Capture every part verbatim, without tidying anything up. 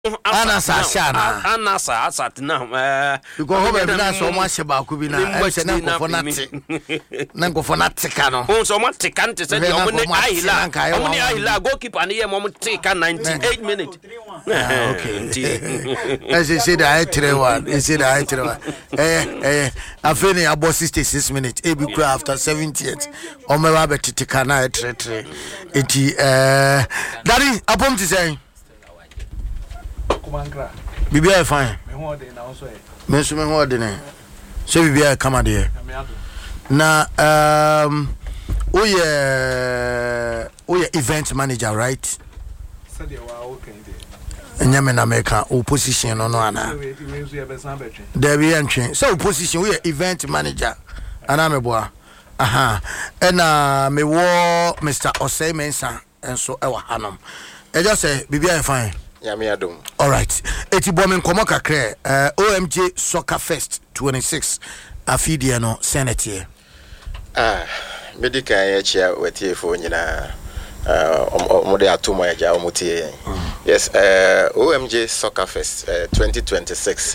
Ana sa shana. Ana sa asat na eh because ho be na so mo ahye ba ku bi na e se na nkofo na te. Na nkofo na te ka no. Ho so mo te kan te se de omo ni ahila. Omo ni ahila goalkeeper na ye mo te ka ninety-eight minutes. Okay. As you say that three one, you say that three one. Eh eh afeni about sixty-six minutes. E bi kura after seventieth. O me ba betiti ka na three three. Eti eh Daddy, apom ti say Bibia fine. Me ho de na so e. Me so me ho de na. So bibia kama de. Na um we uh we event manager, right? Said you are okay there. Nyame na meka opposition no no ana. There be entry. So opposition we event manager. Ana me boa. Aha. Ena me wo Mister Osei Mensah enso e wa hanom. E just say bibia fine. All right. Eti bomen komo kakre uh, O M J Soccer Fest twenty-six afidi no Senate. Ah, medical ya chia wetie fo nyina uh omode atomo ya ja omotie. Yes, uh O M J Soccer Fest uh, twenty twenty-six.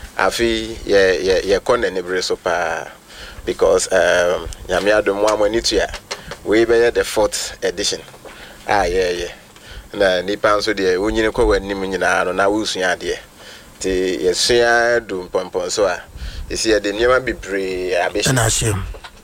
Afi ye ye ye kone ne bre so pa because um nyame adom wa monitu ya we be the fourth edition. Ah yeah yeah. Na nipa so de onyine kwa wanim nyina no na wusua de ti yesua du pompon so a esi de niam bibre abe na shem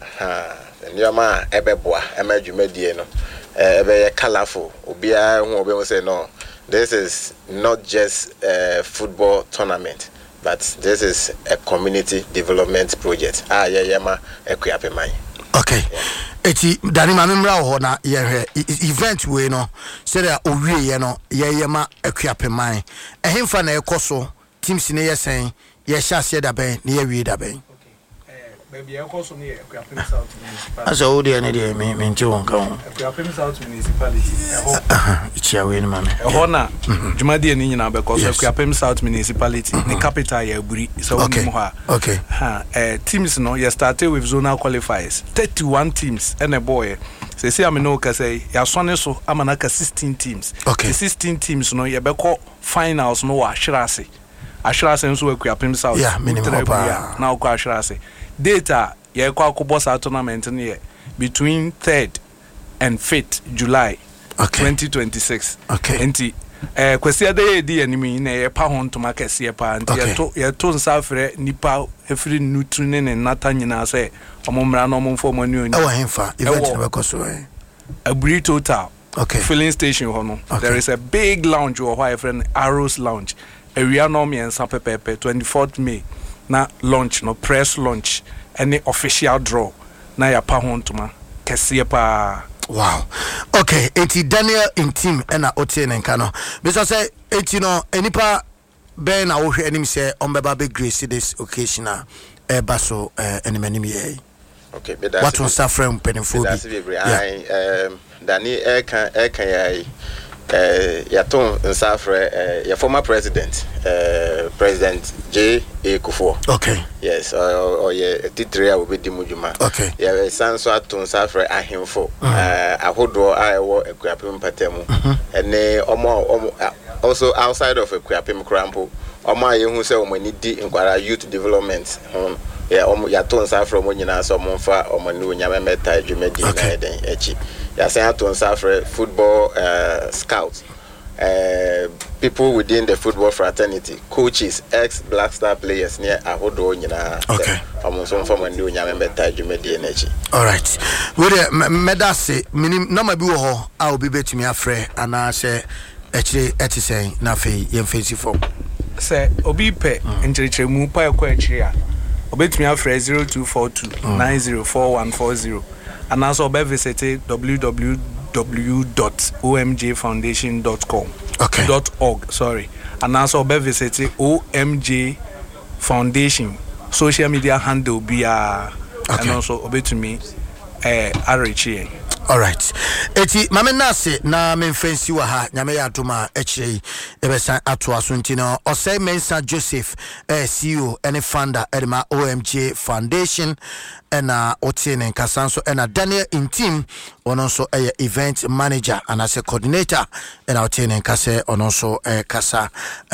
ha niam a ebeboa emadwumadie no ebe ye colorful obia hu obe say no, this is not just a football tournament, but this is a community development project. Ah yeah yeah ma ekuape man. Okay. Eti dani ma memra ho na ye hwe event we no say that owie ye no ye ye ma akuape man ehemfa na ekoso teams ne yesen ye sha se da ben ne ye wie da ben. Okay. Eh baby ekoso ne akuape South municipality. Aso wo de ne de me me nti won ka won. Akuape South municipality. Eho. Ichia we ni ma me. Eho na dwumade ni nyina be koso akuape South municipality ne capital ya Aburi so won mo ha. Okay. Ha eh teams no ye started with zonal qualifiers. thirty-one teams and a boy. Say say am no ka say ya sone so amanaka sixteen teams. Okay. The sixteen teams no ye be call finals no wa Ahirase. Ahirase nso akuape South. Yeah, minimum pa. Na kwa Ahirase. Data ye kwa kubosa tournament ne between third and fifth July okay. twenty twenty-six. Okay. Enti eh kwesi ade di animi na ye pa ho ntoma kese pa nti ye to ye to nsafre nipa efiri nutru ne ne nata nyina se omomra no omfo mani oni. Ewa hemfa event na bekoso eh. Aburi Total. Okay. Filling station ho no. Okay. There is a big lounge or why friend Arrows Lounge. Area no me ensa pepepe twenty-fourth May. Na launch no press launch any official draw na ya pa ho ntoma kese pa. Wow. Okay, eti Daniel in team ena otie nenka no. Because say eti no enipa ben na wo hwe anim say ombeba be grace this occasion e ba so enemenim ye. Okay, but that's what was suffering penifo bi. That's very I um Dani e kan e kan ya eh yaton nsafre eh your former president uh President J A Kufuor. Okay. Yes, or or yeah titria will be dimujuma. Okay. Yeah, sanso aton nsafre ahemfo eh ahodo a ewo akuapem patemu ene omo also outside of akuapem krampo omo ayehu se omo ni di nkwara youth development hon yeah omo yaton nsafre omo nyina so omo fa omo ni onyame meta adwumadi na eden echi. Yeah, say to Nsafre football uh, scouts, uh, people within the football fraternity, coaches, ex Black Star players near Ahodo nyina. Okay. Amonso from new nyame beta dwumedi energy. All right. We the medase minim na mabi wo ho a obi betumi afre ana se echire eti sen na fe yemfesi form. Say obi pe nchirechiremu pa ekwa echire a obetumi afre zero two four two nine zero four one four zero. And also be visit w w w dot o m j foundation dot com. Okay. Dot org, sorry. And also be visit O M J Foundation social media handle be uh, okay. And also obey to me eh uh, R H A. All right. Eti mame nase na memfensi wa ha nyame ya adoma echire ebesa ato asuntino Osei Mensah Joseph eh C E O and founder edema O M J Foundation ena otene nkasanso ena Daniel in team ononso eh event manager and as a coordinator ena otene nkase ononso eh kasa